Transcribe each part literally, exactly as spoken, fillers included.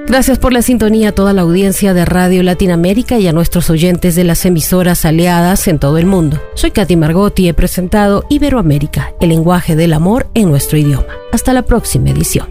Gracias por la sintonía a toda la audiencia de Radio Latinoamérica y a nuestros oyentes de las emisoras aliadas en todo el mundo. Soy Katy Margot y he presentado Iberoamérica, el lenguaje del amor en nuestro idioma. Hasta la próxima edición.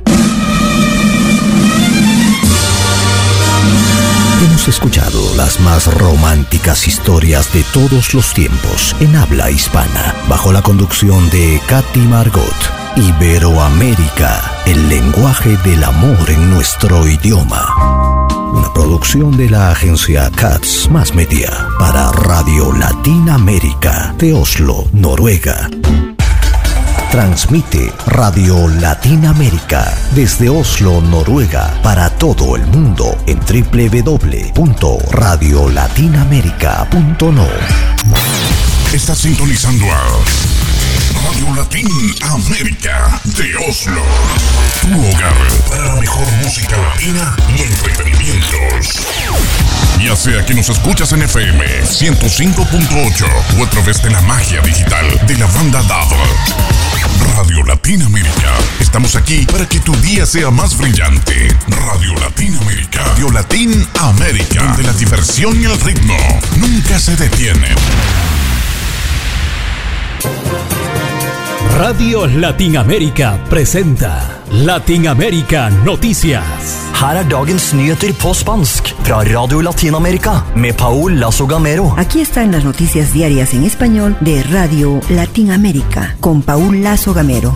Hemos escuchado las más románticas historias de todos los tiempos en habla hispana, bajo la conducción de Katy Margot. Iberoamérica, el lenguaje del amor en nuestro idioma. Una producción de la agencia Katz Mass Media para Radio Latinoamérica de Oslo, Noruega. Transmite Radio Latinoamérica desde Oslo, Noruega, para todo el mundo en doble u doble u doble u punto radio latinoamerica punto no. Estás sintonizando a Radio Latinoamérica de Oslo, tu hogar para la mejor música latina y entretenimientos. Ya sea que nos escuchas en F M ciento cinco punto ocho o a través de la magia digital de la banda D A B. Radio Latinoamérica. Estamos aquí para que tu día sea más brillante. Radio Latinoamérica. Radio Latinoamérica, donde la diversión y el ritmo nunca se detienen. Radio Latinoamérica presenta Latinoamérica Noticias. Her er dagens nyheter på spansk fra Radio Latinoamérica med Paul Lazo Gamero. Aquí están las noticias diarias en español de Radio Latinoamérica con Paul Lazo Gamero.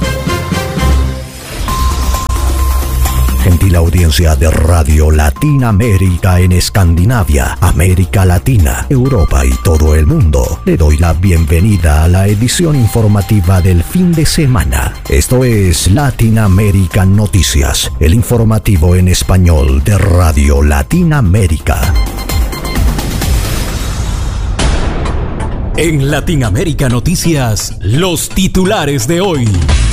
Gentil audiencia de Radio Latinoamérica en Escandinavia, América Latina, Europa y todo el mundo. Le doy la bienvenida a la edición informativa del fin de semana. Esto es Latinoamérica Noticias, el informativo en español de Radio Latinoamérica. En Latinoamérica Noticias, los titulares de hoy.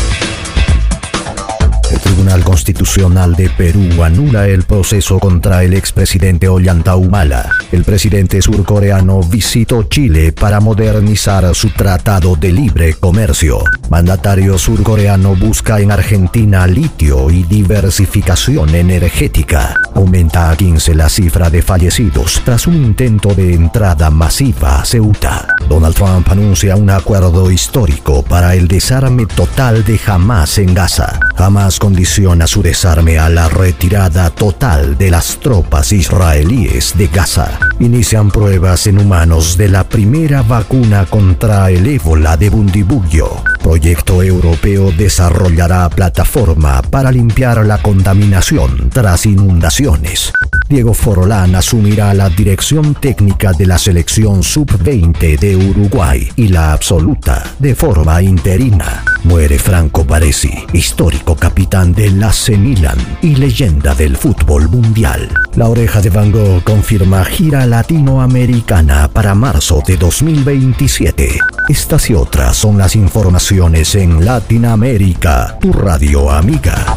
El Tribunal Constitucional de Perú anula el proceso contra el expresidente Ollanta Humala. El presidente surcoreano visitó Chile para modernizar su tratado de libre comercio. Mandatario surcoreano busca en Argentina litio y diversificación energética. Aumenta a quince la cifra de fallecidos tras un intento de entrada masiva a Ceuta. Donald Trump anuncia un acuerdo histórico para el desarme total de Hamás en Gaza. Hamás condiciona su desarme a la retirada total de las tropas israelíes de Gaza. Inician pruebas en humanos de la primera vacuna contra el ébola de Bundibugyo. Proyecto europeo desarrollará plataforma para limpiar la contaminación tras inundaciones. Diego Forlán asumirá la dirección técnica de la selección sub veinte de Uruguay y la absoluta de forma interina. Muere Franco Baresi, histórico capitán del A C Milan y leyenda del fútbol mundial. La Oreja de Van Gogh confirma gira latinoamericana para marzo de dos mil veintisiete. Estas y otras son las informaciones en Latinoamérica, tu radio amiga.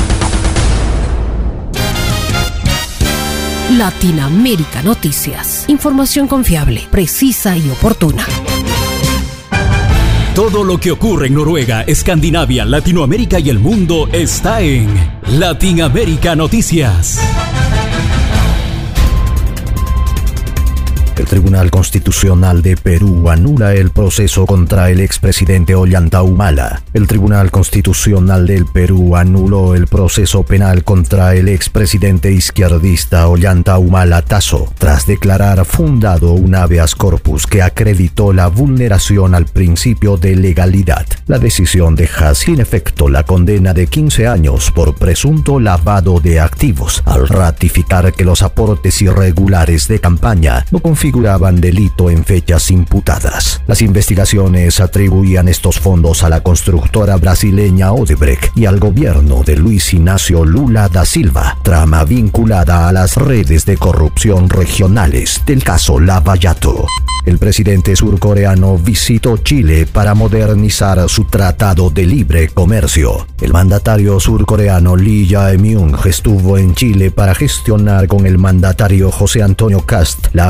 Latinoamérica Noticias. Información confiable, precisa y oportuna. Todo lo que ocurre en Noruega, Escandinavia, Latinoamérica y el mundo está en Latinoamérica Noticias. El Tribunal Constitucional de Perú anula el proceso contra el expresidente Ollanta Humala. El Tribunal Constitucional del Perú anuló el proceso penal contra el expresidente izquierdista Ollanta Humala Tasso, tras declarar fundado un habeas corpus que acreditó la vulneración al principio de legalidad. La decisión deja sin efecto la condena de quince años por presunto lavado de activos, al ratificar que los aportes irregulares de campaña no confirman figuraban delito en fechas imputadas. Las investigaciones atribuían estos fondos a la constructora brasileña Odebrecht y al gobierno de Luis Ignacio Lula da Silva, trama vinculada a las redes de corrupción regionales del caso Lava Jato. El presidente surcoreano visitó Chile para modernizar su tratado de libre comercio. El mandatario surcoreano Lee Jae-myung estuvo en Chile para gestionar con el mandatario José Antonio Kast la actualización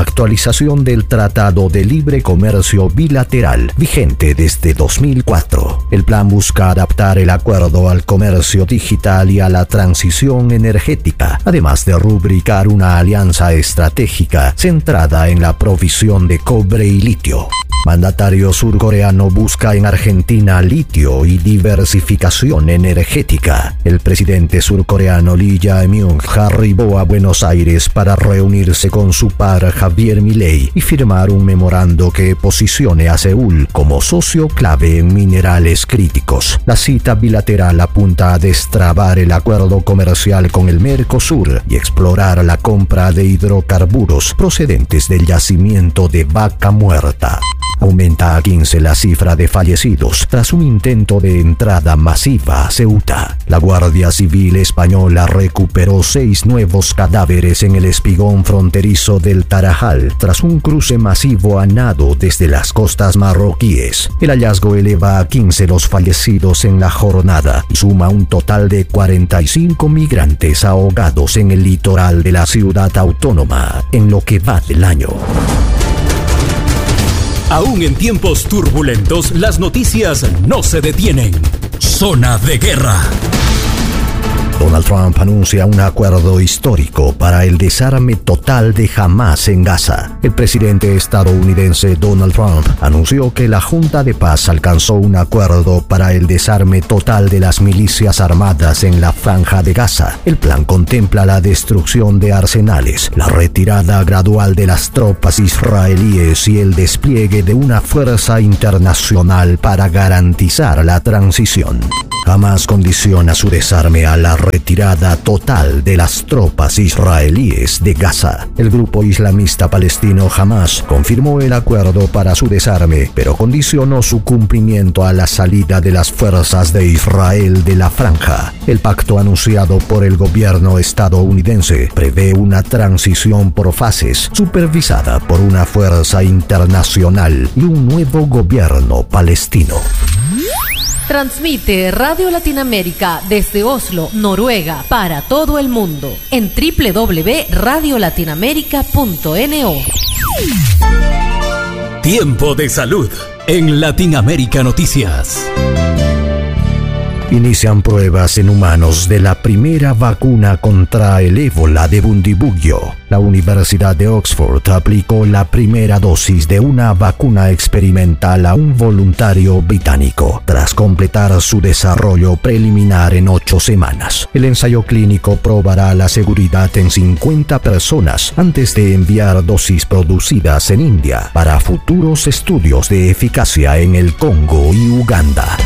finalización del Tratado de Libre Comercio Bilateral, vigente desde dos mil cuatro. El plan busca adaptar el acuerdo al comercio digital y a la transición energética, además de rubricar una alianza estratégica centrada en la provisión de cobre y litio. Mandatario surcoreano busca en Argentina litio y diversificación energética. El presidente surcoreano Lee Jae-myung arribó a Buenos Aires para reunirse con su par Javier Milei y firmar un memorando que posicione a Seúl como socio clave en minerales críticos. La cita bilateral apunta a destrabar el acuerdo comercial con el Mercosur y explorar la compra de hidrocarburos procedentes del yacimiento de Vaca Muerta. Aumenta a quince la cifra de fallecidos tras un intento de entrada masiva a Ceuta. La Guardia Civil española recuperó seis nuevos cadáveres en el espigón fronterizo del Tarajal tras un cruce masivo a nado desde las costas marroquíes. El hallazgo eleva a quince los fallecidos en la jornada y suma un total de cuarenta y cinco migrantes ahogados en el litoral de la ciudad autónoma en lo que va del año. Aún en tiempos turbulentos, las noticias no se detienen. Zona de guerra. Donald Trump anuncia un acuerdo histórico para el desarme total de Hamás en Gaza. El presidente estadounidense Donald Trump anunció que la Junta de Paz alcanzó un acuerdo para el desarme total de las milicias armadas en la Franja de Gaza. El plan contempla la destrucción de arsenales, la retirada gradual de las tropas israelíes y el despliegue de una fuerza internacional para garantizar la transición. Hamás condiciona su desarme a la retirada total de las tropas israelíes de Gaza. El grupo islamista palestino Hamás confirmó el acuerdo para su desarme, pero condicionó su cumplimiento a la salida de las fuerzas de Israel de la franja. El pacto anunciado por el gobierno estadounidense prevé una transición por fases, supervisada por una fuerza internacional y un nuevo gobierno palestino. Transmite Radio Latinoamérica desde Oslo, Noruega, para todo el mundo en doble u doble u doble u punto radio latinoamérica punto no. Tiempo de salud en Latinoamérica Noticias. Inician pruebas en humanos de la primera vacuna contra el ébola de Bundibugyo. La Universidad de Oxford aplicó la primera dosis de una vacuna experimental a un voluntario británico, tras completar su desarrollo preliminar en ocho semanas. El ensayo clínico probará la seguridad en cincuenta personas antes de enviar dosis producidas en India para futuros estudios de eficacia en el Congo y Uganda.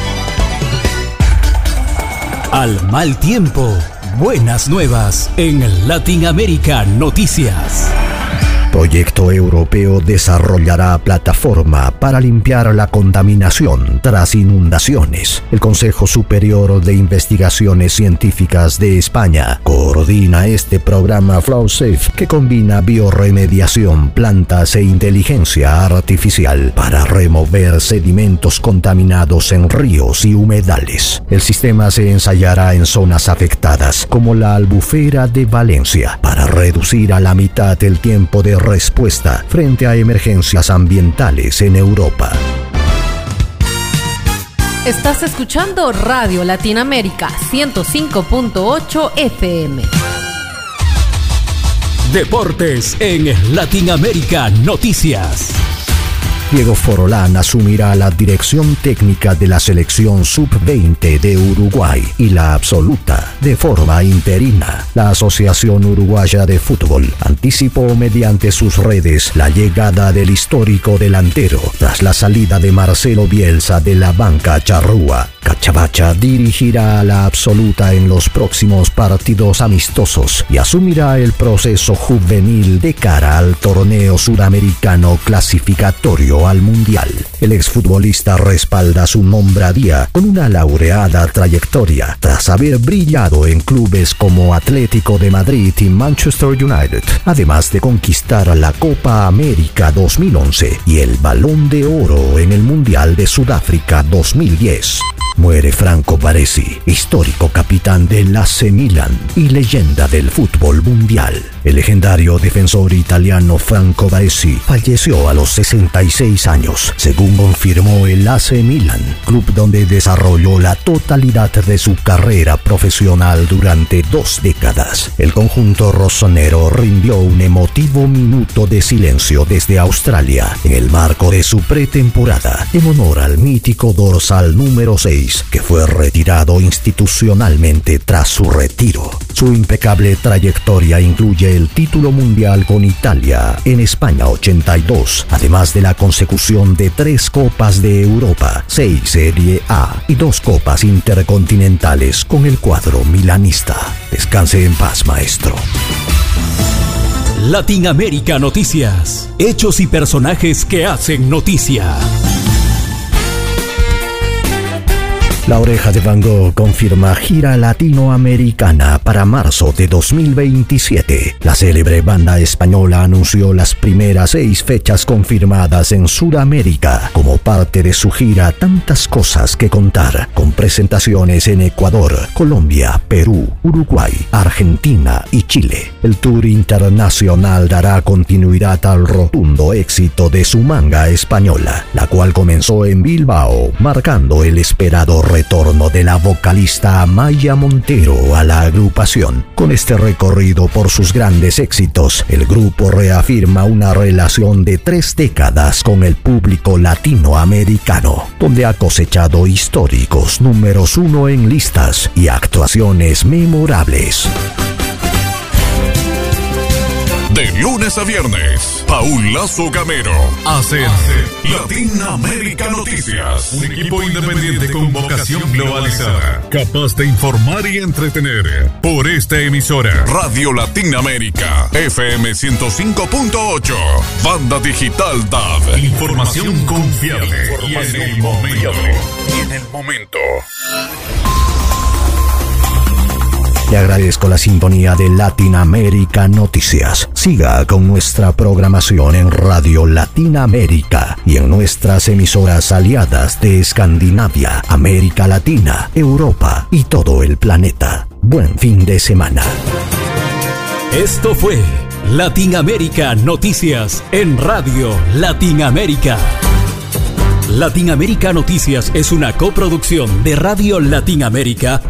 Al mal tiempo, buenas nuevas en Latinoamérica Noticias. Proyecto europeo desarrollará plataforma para limpiar la contaminación tras inundaciones. El Consejo Superior de Investigaciones Científicas de España coordina este programa FlowSafe que combina bioremediación, plantas e inteligencia artificial para remover sedimentos contaminados en ríos y humedales. El sistema se ensayará en zonas afectadas como la Albufera de Valencia para reducir a la mitad el tiempo de respuesta frente a emergencias ambientales en Europa. Estás escuchando Radio Latinoamérica ciento cinco punto ocho F M. Deportes en Latinoamérica Noticias. Diego Forlán asumirá la dirección técnica de la selección sub veinte de Uruguay y la absoluta de forma interina. La Asociación Uruguaya de Fútbol anticipó mediante sus redes la llegada del histórico delantero tras la salida de Marcelo Bielsa de la banca charrúa. Cachabacha dirigirá a la absoluta en los próximos partidos amistosos y asumirá el proceso juvenil de cara al torneo sudamericano clasificatorio al Mundial. El exfutbolista respalda su nombradía con una laureada trayectoria tras haber brillado en clubes como Atlético de Madrid y Manchester United, además de conquistar la Copa América dos mil once y el Balón de Oro en el Mundial de Sudáfrica dos mil diez. Muere Franco Baresi, histórico capitán del A C Milan y leyenda del fútbol mundial. El legendario defensor italiano Franco Baresi falleció a los sesenta y seis años, según confirmó el A C Milan, club donde desarrolló la totalidad de su carrera profesional durante dos décadas. El conjunto rossonero rindió un emotivo minuto de silencio desde Australia en el marco de su pretemporada, en honor al mítico dorsal número seis, que fue retirado institucionalmente tras su retiro. Su impecable trayectoria incluye el título mundial con Italia en España ochenta y dos, además de la consecución de tres Copas de Europa, seis Serie A y dos Copas Intercontinentales con el cuadro milanista. Descanse en paz, maestro. Latinoamérica Noticias. Hechos y personajes que hacen noticia. La Oreja de Van Gogh confirma gira latinoamericana para marzo de dos mil veintisiete. La célebre banda española anunció las primeras seis fechas confirmadas en Sudamérica como parte de su gira Tantas Cosas que Contar, con presentaciones en Ecuador, Colombia, Perú, Uruguay, Argentina y Chile. El tour internacional dará continuidad al rotundo éxito de su manga española, la cual comenzó en Bilbao, marcando el esperado retorno de la vocalista Amaya Montero a la agrupación. Con este recorrido por sus grandes éxitos, el grupo reafirma una relación de tres décadas con el público latinoamericano, donde ha cosechado históricos números uno en listas y actuaciones memorables. De lunes a viernes, Paul Lazo Gamero hace Latinoamérica Noticias. Un equipo independiente con vocación globalizada, capaz de informar y entretener. Por esta emisora, Radio Latinoamérica, F M ciento cinco punto ocho, Banda Digital D A B. Información confiable y en el momento. Y en el momento. Le agradezco la sintonía de Latinoamérica Noticias. Siga con nuestra programación en Radio Latinoamérica y en nuestras emisoras aliadas de Escandinavia, América Latina, Europa y todo el planeta. Buen fin de semana. Esto fue Latinoamérica Noticias en Radio Latinoamérica. Latinoamérica Noticias es una coproducción de Radio Latinoamérica